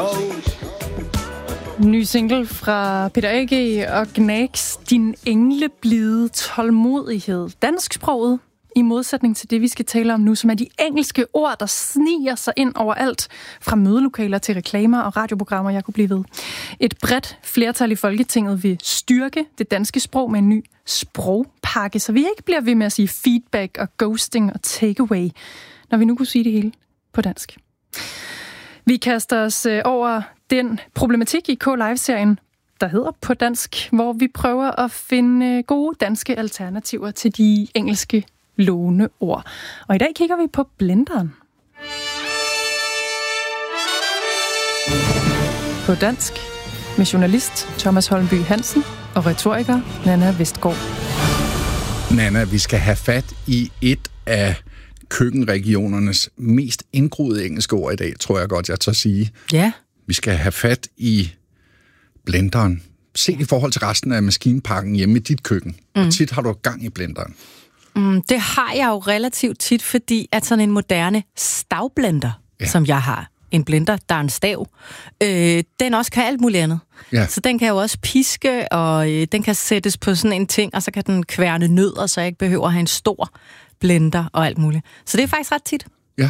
Ny single fra Peter A.G. og Gnags, Din engleblide tålmodighed. Dansksproget, i modsætning til det, vi skal tale om nu, som er de engelske ord, der sniger sig ind overalt, fra mødelokaler til reklamer og radioprogrammer, jeg kunne blive ved. Et bredt flertal i Folketinget vil styrke det danske sprog med en ny sprogpakke, så vi ikke bliver ved med at sige feedback og ghosting og takeaway, når vi nu kunne sige det hele på dansk. Vi kaster os over den problematik i K-Live-serien, der hedder På Dansk, hvor vi prøver at finde gode danske alternativer til de engelske låneord. Og i dag kigger vi på blenderen. På dansk med journalist Thomas Holmby Hansen og retoriker Nanna Vestgaard. Nanna, vi skal have fat i et af køkkenregionernes mest indgroede engelske ord i dag, tror jeg godt, jeg tør sige. Ja. Vi skal have fat i blenderen. Se i forhold til resten af maskinpakken hjemme i dit køkken. Hvor tit har du gang i blenderen? Det har jeg jo relativt tit, fordi at sådan en moderne stavblender, som jeg har, en blender, der er en stav, den også kan alt muligt andet. Ja. Så den kan jo også piske, og den kan sættes på sådan en ting, og så kan den kværne nødder, så jeg ikke behøver at have en stor blender og alt muligt. Så det er faktisk ret tit. Ja.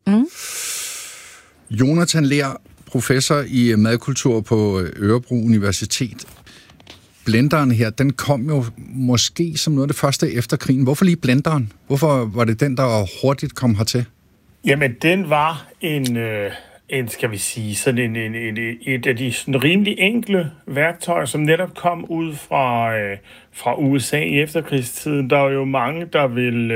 Jonathan Ler, professor i madkultur på Örebro Universitet. Blenderen her, den kom jo måske som noget af det første efter krigen. Hvorfor lige blenderen? Hvorfor var det den, der hurtigt kom hertil? Jamen, den var en skal vi sige, sådan et af de sådan rimelig enkle værktøjer, som netop kom ud fra USA i efterkrigstiden. Der er jo mange, der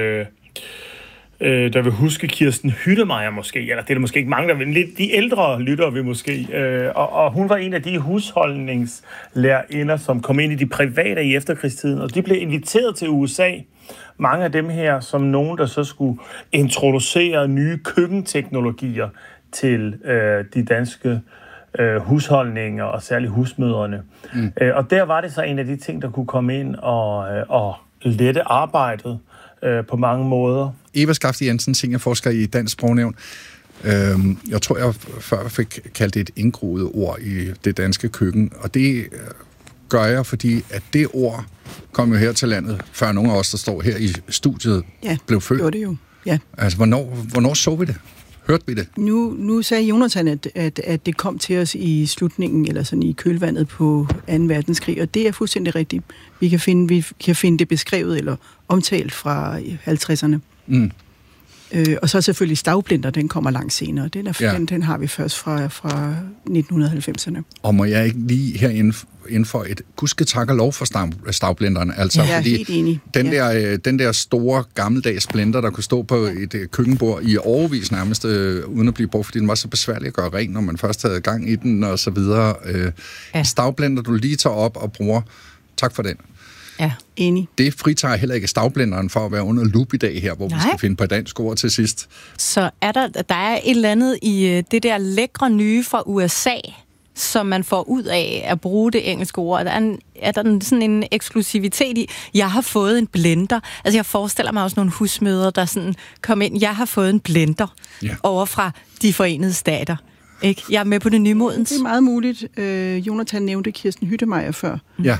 vil huske Kirsten Hyttemeier måske, eller det er der måske ikke mange, der vil, lidt de ældre lyttere vil måske, og hun var en af de husholdningslærerinder, som kom ind i de private i efterkrigstiden, og de blev inviteret til USA, mange af dem her, som nogen, der så skulle introducere nye køkkenteknologier til de danske husholdninger, og særligt husmødrene. Og der var det så en af de ting, der kunne komme ind og lette arbejdet på mange måder. Eva Skafte Jensen, seniorforsker i Dansk Sprognævn. Jeg tror, jeg før fik kaldt det et indgroet ord i det danske køkken, og det gør jeg, fordi at det ord kom jo her til landet, før nogle af os, der står her i studiet, blev født. Ja, det jo. Ja. Altså, hvornår så vi det? Hørte vi det? Nu sagde Jonathan, at det kom til os i slutningen, eller sådan i kølvandet på 2. verdenskrig, og det er fuldstændig rigtigt. Vi kan finde det beskrevet eller omtalt fra 50'erne. Og så selvfølgelig stavblender, den kommer langt senere. Den har vi først fra 1990'erne. Og må jeg ikke lige her inden for et gudske tak og lov for stavblenderen? Altså, ja, fordi helt enig. Den der store gammeldags blender, der kunne stå på et køkkenbord i årevis nærmest, uden at blive brugt, fordi den var så besværlig at gøre ren, når man først havde gang i den og så videre. Stavblender, du lige tager op og bruger. Tak for den. Ja, enig. Det fritager heller ikke stavblenderen for at være under lup i dag her, hvor vi skal finde på dansk ord til sidst. Så er der er et eller andet i det der lækre nye fra USA, som man får ud af at bruge det engelske ord. Er der sådan en eksklusivitet i, jeg har fået en blender. Altså jeg forestiller mig også nogle husmødre, der sådan kom ind, jeg har fået en blender over fra de Forenede Stater. Ikke? Jeg er med på det nymodens. Det er meget muligt. Jonathan nævnte Kirsten Hyttemeier før. Ja.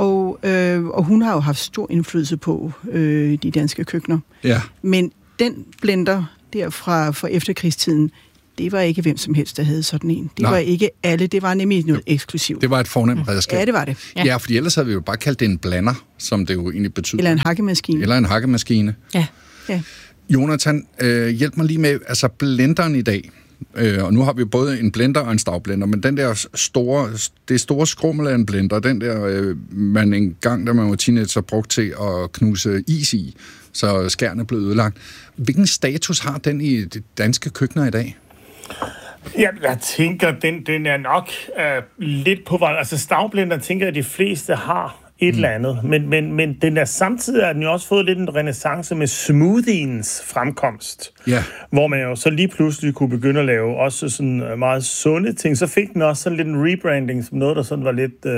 Og hun har jo haft stor indflydelse på de danske køkkener. Ja. Men den blender der fra efterkrigstiden, det var ikke hvem som helst, der havde sådan en. Det var ikke alle, det var nemlig noget eksklusivt. Det var et fornemt redskab. Ja, det var det. Ja, fordi ellers havde vi jo bare kaldt det en blander, som det jo egentlig betyder. Eller en hakkemaskine. Ja. Jonathan, hjælp mig lige med, altså blenderen i dag, og nu har vi både en blender og en stavblender, men den der store skrummel af en blender, den der, man engang, da man var teenager, brugte til at knuse is i, så skærene blev ødelagt. Hvilken status har den i de danske køkkener i dag? Ja, jeg tænker, den er nok lidt på vej. Altså stavblender, tænker jeg, de fleste har et eller andet. Men den er samtidig, at den jo også fået lidt en renæssance med smoothiens fremkomst. Ja. Hvor man jo så lige pludselig kunne begynde at lave også sådan meget sunde ting. Så fik den også sådan lidt en rebranding, som noget, der sådan var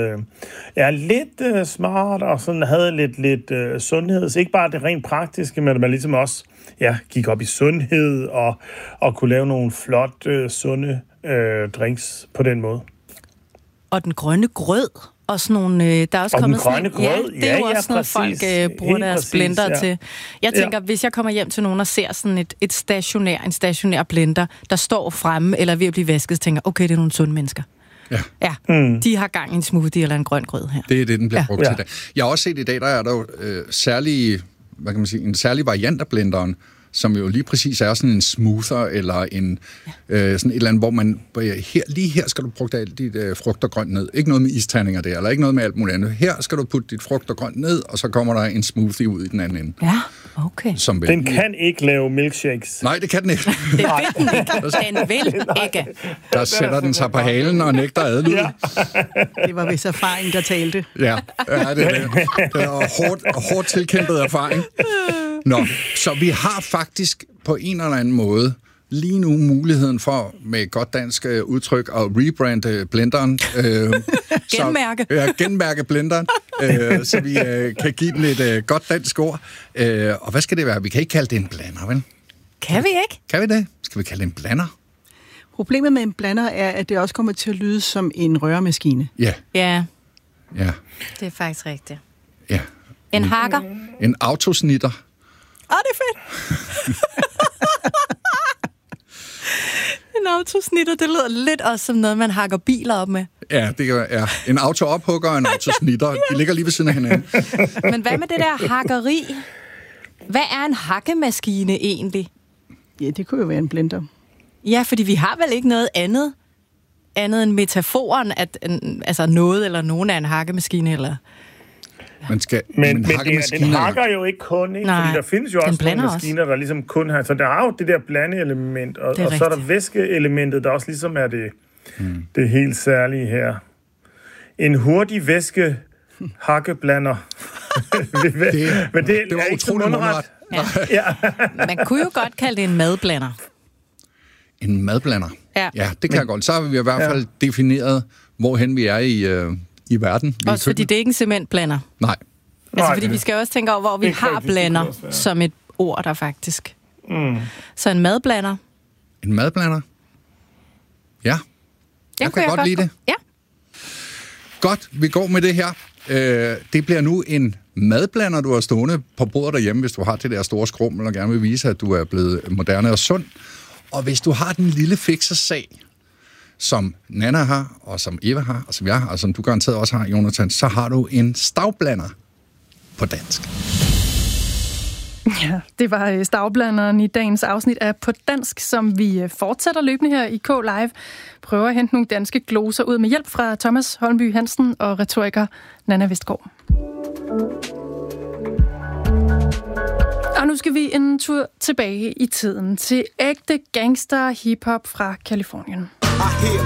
lidt smart, og sådan havde lidt sundhed. Så ikke bare det rent praktiske, men at man ligesom også gik op i sundhed, og kunne lave nogle flot, sunde drinks på den måde. Og den grønne grød. Og sådan nogle, der er også kommet sådan en, det er jo også noget, folk bruger deres blender til. Jeg tænker, hvis jeg kommer hjem til nogen og ser sådan en stationær blender, der står fremme eller er ved at blive vasket, tænker okay, det er nogle sunde mennesker. Ja. De har gang i en smoothie eller en grøn grød her. Det er det, den bliver brugt til i dag. Jeg har også set i dag, der er der jo en særlig variant af blenderen, som jo lige præcis er sådan en smoother, eller en sådan et eller andet, hvor man lige her skal du putte alt dit frugt og grønt ned. Ikke noget med isterninger der, eller ikke noget med alt muligt andet. Her skal du putte dit frugt og grønt ned, og så kommer der en smoothie ud i den anden ende. Ja, okay. Den kan ikke lave milkshakes. Nej, det kan den ikke. Det vil den ikke. Den vil ikke. Der sætter den sig på halen og nægter adlyd. Ja. Det var vist erfaring, der talte. Ja, det er hårdt tilkæmpet erfaring. Nå, så vi har faktisk på en eller anden måde lige nu muligheden for, med et godt dansk udtryk, at rebrande blenderen. Genmærke. Genmærke blenderen, så vi kan give den et godt dansk ord. Og hvad skal det være? Vi kan ikke kalde det en blander, vel? Kan vi ikke? Kan vi det? Skal vi kalde det en blander? Problemet med en blander er, at det også kommer til at lyde som en røremaskine. Ja. Ja. Det er faktisk rigtigt. Ja. En hakker. En autosnitter. Det er fedt. En autosnitter, det lyder lidt også som noget, man hakker biler op med. Ja, det er en autoophugger og en autosnitter. De ligger lige ved siden af hinanden. Men hvad med det der hakkeri? Hvad er en hakkemaskine egentlig? Ja, det kunne jo være en blender. Ja, fordi vi har vel ikke noget andet end metaforen, at altså noget eller nogen er en hakkemaskine, eller... Men den hakker jo ikke kun, ikke? Fordi der findes jo også nogle maskiner, der ligesom kun har... Så der er jo det der blandeelement, og så er der væskeelementet, der også ligesom er det helt særlige her. En hurtig væske hakkeblander. Men det var utroligt mundret. Ja. Man kunne jo godt kalde det en madblander. En madblander? Ja, det kan jeg godt. Så har vi i hvert fald defineret, hvorhen vi er i verden. Også fordi det er ikke en cementblander. Nej. Altså, fordi vi skal også tænke over, hvor vi har blander som et ord, der faktisk. Så en madblander. En madblander? Ja. Jeg kan godt lide det. Ja. Godt, vi går med det her. Det bliver nu en madblander, du har stående på bordet derhjemme, hvis du har det der store skrummel og gerne vil vise, at du er blevet moderne og sund. Og hvis du har den lille fiksersag, som Nana har, og som Eva har, og som jeg har, og som du garanteret også har, Jonathan, så har du en stavblander på dansk. Ja, det var stavblanderen i dagens afsnit af På Dansk, som vi fortsætter løbende her i K-Live. Prøver at hente nogle danske gloser ud med hjælp fra Thomas Holmby Hansen og retoriker Nana Vestgaard. Og nu skal vi en tur tilbage i tiden til ægte gangster hiphop fra Californien. I hear